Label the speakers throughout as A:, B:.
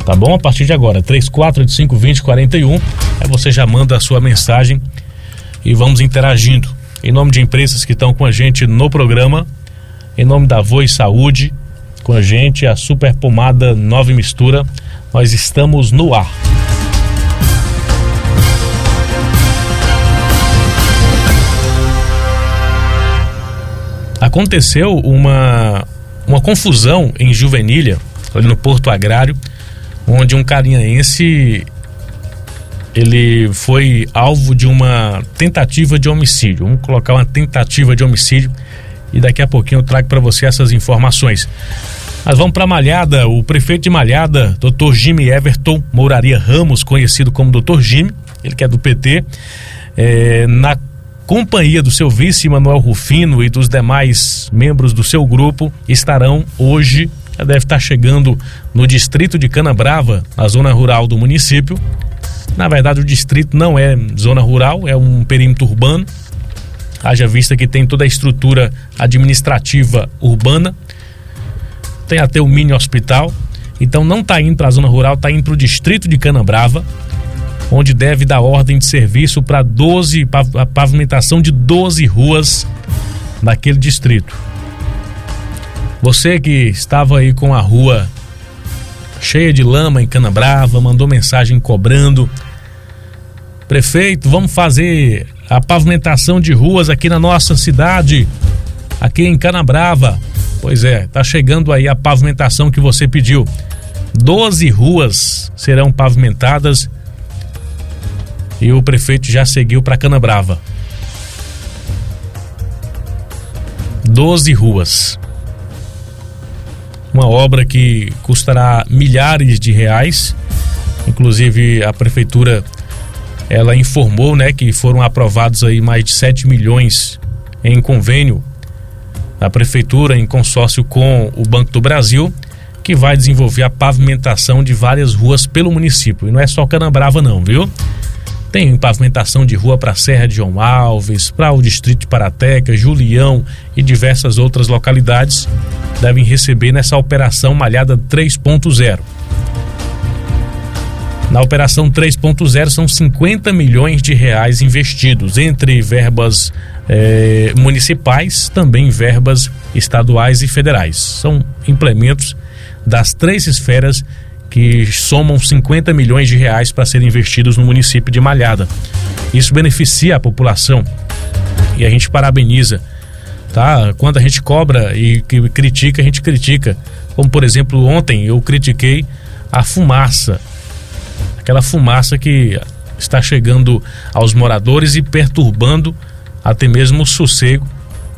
A: Tá bom? A partir de agora, 3485-2041, aí você já manda a sua mensagem e vamos interagindo. Em nome de empresas que estão com a gente no programa, em nome da Voz Saúde, com a gente, a Super Pomada Nova Mistura, nós estamos no ar. Aconteceu uma confusão em Juvenília, ali no Porto Agrário, onde um carinhaense ele foi alvo de uma tentativa de homicídio. Vamos colocar uma tentativa de homicídio e daqui a pouquinho eu trago para você essas informações. Mas vamos para Malhada. O prefeito de Malhada, Dr. Jimmy Everton Mouraria Ramos, conhecido como Dr. Jimmy, ele que é do PT, na companhia do seu vice Manuel Rufino e dos demais membros do seu grupo, estarão hoje, já deve estar chegando no distrito de Canabrava, na zona rural do município. Na verdade, o distrito não é zona rural, é um perímetro urbano, haja vista que tem toda a estrutura administrativa urbana, tem até o mini hospital, então não está indo para a zona rural, está indo para o distrito de Canabrava, onde deve dar ordem de serviço para a pavimentação de 12 ruas daquele distrito. Você que estava aí com a rua cheia de lama em Canabrava, mandou mensagem cobrando: prefeito, vamos fazer a pavimentação de ruas aqui na nossa cidade, aqui em Canabrava. Pois é, tá chegando aí a pavimentação que você pediu. 12 ruas serão pavimentadas e o prefeito já seguiu para Canabrava. 12 ruas. Uma obra que custará milhares de reais. Inclusive a prefeitura, ela informou, né, que foram aprovados aí mais de 7 milhões em convênio da prefeitura em consórcio com o Banco do Brasil, que vai desenvolver a pavimentação de várias ruas pelo município. E não é só Canabrava não, viu? Tem pavimentação de rua para a Serra de João Alves, para o distrito de Parateca, Julião e diversas outras localidades devem receber nessa operação Malhada 3.0. Na operação 3.0 são 50 milhões de reais investidos, entre verbas municipais, também verbas estaduais e federais. São implementos das 3 esferas que somam 50 milhões de reais para serem investidos no município de Malhada. Isso beneficia a população e a gente parabeniza, tá? Quando a gente cobra e critica, a gente critica. Como, por exemplo, ontem eu critiquei a fumaça, aquela fumaça que está chegando aos moradores e perturbando até mesmo o sossego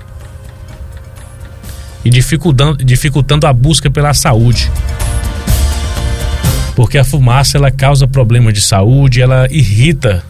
A: e dificultando a busca pela saúde. Porque a fumaça, ela causa problemas de saúde, ela irrita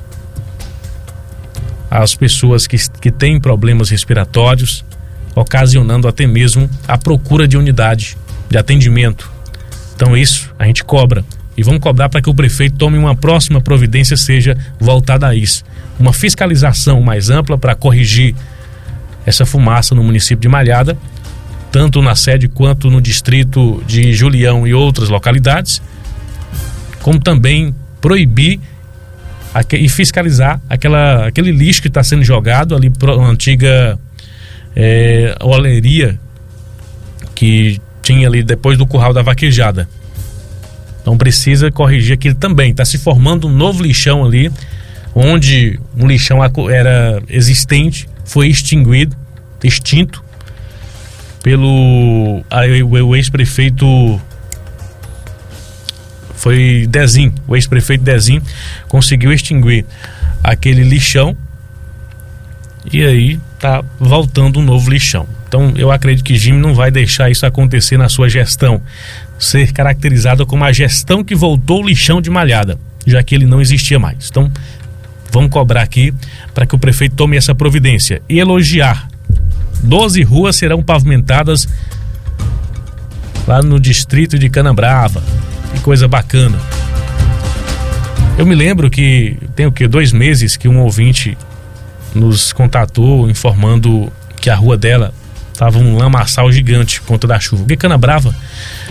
A: as pessoas que têm problemas respiratórios, ocasionando até mesmo a procura de unidade de atendimento. Então isso a gente cobra e vamos cobrar para que o prefeito tome uma próxima providência, seja voltada a isso. Uma fiscalização mais ampla para corrigir essa fumaça no município de Malhada, tanto na sede quanto no distrito de Julião e outras localidades, como também proibir e fiscalizar aquele lixo que está sendo jogado ali para a antiga oleria que tinha ali depois do curral da vaquejada. Então precisa corrigir aquilo também. Está se formando um novo lixão ali, onde um lixão era existente, foi extinto pelo o ex-prefeito, foi Dezim, o ex-prefeito Dezim conseguiu extinguir aquele lixão e aí tá voltando um novo lixão. Então eu acredito que Jimmy não vai deixar isso acontecer na sua gestão, ser caracterizada como a gestão que voltou o lixão de Malhada, já que ele não existia mais. Então vamos cobrar aqui para que o prefeito tome essa providência e elogiar. 12 ruas serão pavimentadas lá no distrito de Canabrava. Que coisa bacana. Eu me lembro que tem 2 meses que um ouvinte nos contatou informando que a rua dela estava um lamaçal gigante por conta da chuva. Porque Canabrava